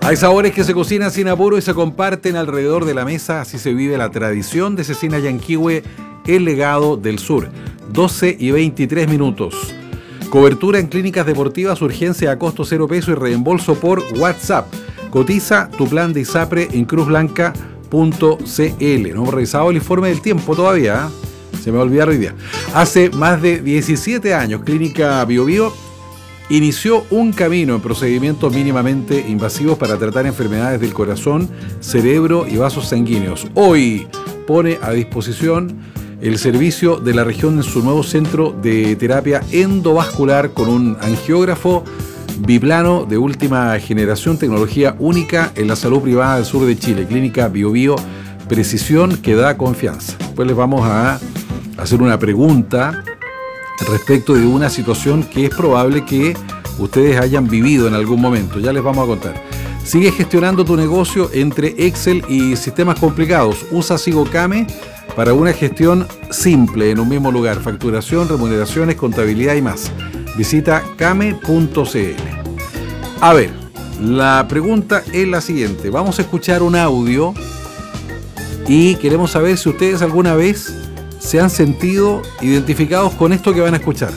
Hay sabores que se cocinan sin apuro y se comparten alrededor de la mesa. Así se vive la tradición de Cecina Yanquihue, el legado del sur. 12:23. Cobertura en clínicas deportivas, urgencia a costo 0 pesos y reembolso por WhatsApp. Cotiza tu plan de ISAPRE en cruzblanca.cl. No hemos revisado el informe del tiempo todavía, ¿eh? Se me va a olvidar hoy día. Hace más de 17 años, Clínica Bio Bio inició un camino en procedimientos mínimamente invasivos para tratar enfermedades del corazón, cerebro y vasos sanguíneos. Hoy pone a disposición el servicio de la región en su nuevo centro de terapia endovascular con un angiógrafo biplano de última generación, tecnología única en la salud privada del sur de Chile. Clínica Bio Bio, precisión que da confianza. Después les vamos a hacer una pregunta respecto de una situación que es probable que ustedes hayan vivido en algún momento. Ya les vamos a contar. Sigue gestionando tu negocio entre Excel y sistemas complicados. Usa SigoCame para una gestión simple en un mismo lugar. Facturación, remuneraciones, contabilidad y más. Visita came.cl. A ver, la pregunta es la siguiente. Vamos a escuchar un audio y queremos saber si ustedes alguna vez se han sentido identificados con esto que van a escuchar.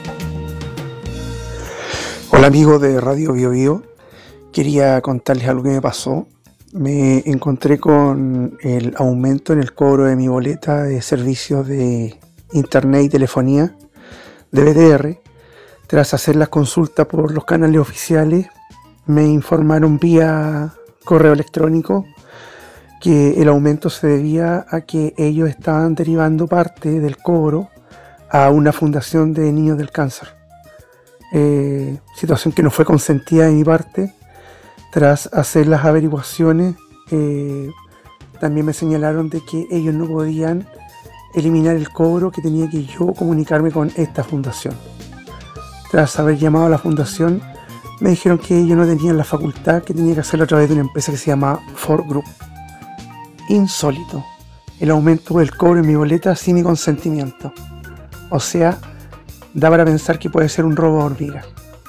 Hola amigos de Radio Bio Bio, quería contarles algo que me pasó. Me encontré con el aumento en el cobro de mi boleta de servicios de internet y telefonía de BTR. Tras hacer las consultas por los canales oficiales, me informaron vía correo electrónico que el aumento se debía a que ellos estaban derivando parte del cobro a una fundación de niños del cáncer. Situación que no fue consentida de mi parte. Tras hacer las averiguaciones, también me señalaron de que ellos no podían eliminar el cobro, que tenía que yo comunicarme con esta fundación. Tras haber llamado a la fundación, me dijeron que ellos no tenían la facultad, que tenía que hacerlo a través de una empresa que se llama Ford Group. Insólito, el aumento del cobro en mi boleta sin mi consentimiento. O sea, da para pensar que puede ser un robo de hormiga.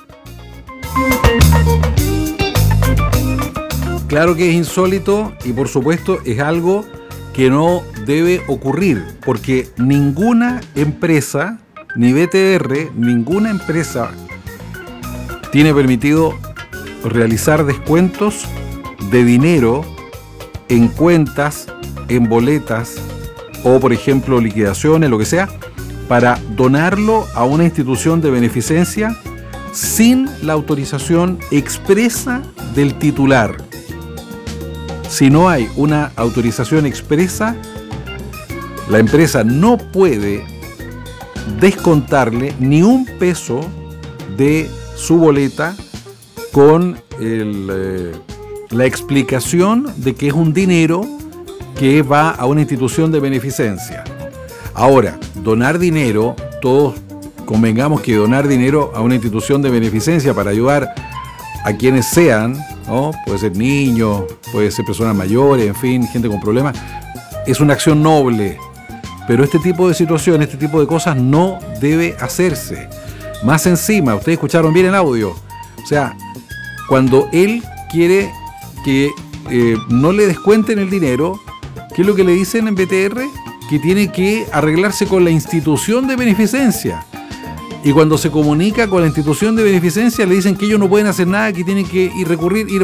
Claro que es insólito y por supuesto es algo que no debe ocurrir, porque ninguna empresa, ni BTR, ninguna empresa tiene permitido realizar descuentos de dinero en cuentas, en boletas o por ejemplo liquidaciones, lo que sea, para donarlo a una institución de beneficencia sin la autorización expresa del titular. Si no hay una autorización expresa, la empresa no puede descontarle ni un peso de su boleta con la explicación de que es un dinero que va a una institución de beneficencia. Ahora, donar dinero, todos convengamos que donar dinero a una institución de beneficencia para ayudar a quienes sean, ¿no? Puede ser niños, puede ser personas mayores, en fin, gente con problemas, es una acción noble, pero este tipo de situaciones, este tipo de cosas no debe hacerse. Más encima, ustedes escucharon bien el audio, o sea, cuando él quiere que no le descuenten el dinero, ¿qué es lo que le dicen en BTR? Que tiene que arreglarse con la institución de beneficencia. Y cuando se comunica con la institución de beneficencia, le dicen que ellos no pueden hacer nada, que tienen que ir